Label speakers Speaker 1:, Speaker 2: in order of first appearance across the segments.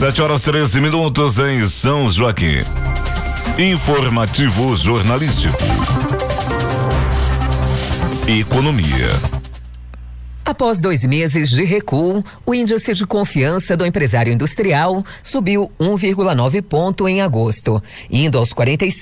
Speaker 1: 7h13 em São Joaquim. Informativo jornalístico. Economia.
Speaker 2: Após 2 meses de recuo, o índice de confiança do empresário industrial subiu 1,9 ponto em agosto, indo aos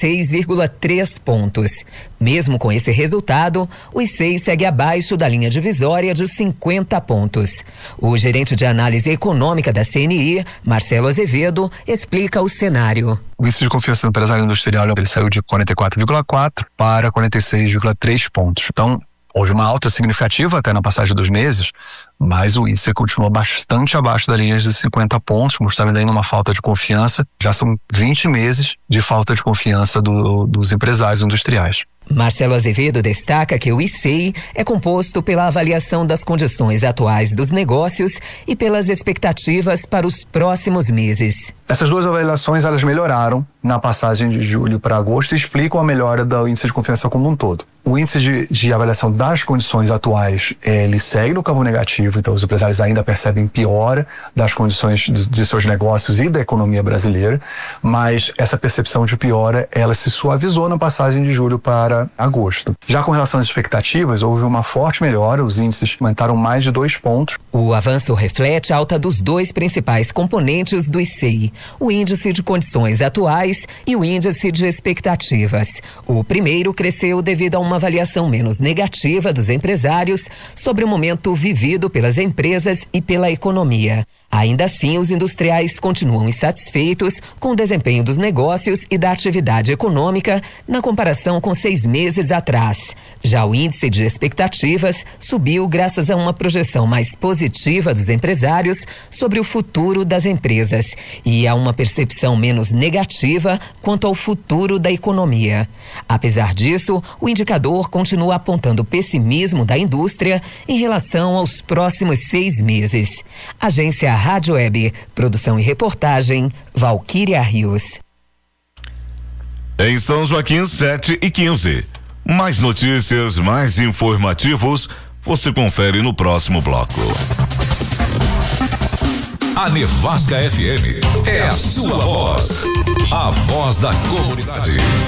Speaker 2: 46,3 pontos. Mesmo com esse resultado, o ICEI segue abaixo da linha divisória de 50 pontos. O gerente de análise econômica da CNI, Marcelo Azevedo, explica o cenário.
Speaker 3: O índice de confiança do empresário industrial ele saiu de 44,4 para 46,3 pontos. Então, houve uma alta significativa até na passagem dos meses, mas o índice continua bastante abaixo da linha de 50 pontos, mostrando ainda uma falta de confiança. Já são 20 meses de falta de confiança dos empresários industriais.
Speaker 2: Marcelo Azevedo destaca que o ICEI é composto pela avaliação das condições atuais dos negócios e pelas expectativas para os próximos meses.
Speaker 3: Essas duas avaliações elas melhoraram na passagem de julho para agosto e explicam a melhora do índice de confiança como um todo. O índice de avaliação das condições atuais, ele segue no campo negativo, então os empresários ainda percebem piora das condições de seus negócios e da economia brasileira, mas essa percepção de piora, ela se suavizou na passagem de julho para agosto. Já com relação às expectativas, houve uma forte melhora, os índices aumentaram mais de 2 pontos.
Speaker 2: O avanço reflete a alta dos 2 principais componentes do ICEI, o índice de condições atuais e o índice de expectativas. O primeiro cresceu devido a uma avaliação menos negativa dos empresários sobre o momento vivido pelas empresas e pela economia. Ainda assim, os industriais continuam insatisfeitos com o desempenho dos negócios e da atividade econômica na comparação com 6 meses atrás. Já o índice de expectativas subiu graças a uma projeção mais positiva dos empresários sobre o futuro das empresas e a uma percepção menos negativa quanto ao futuro da economia. Apesar disso, o indicador continua apontando pessimismo da indústria em relação aos próximos 6 meses. Agência Rádio Web, produção e reportagem, Valquíria Rios.
Speaker 1: Em São Joaquim, 7h15. Mais notícias, mais informativos, você confere no próximo bloco.
Speaker 4: A Nevasca FM é a sua voz, a voz da comunidade.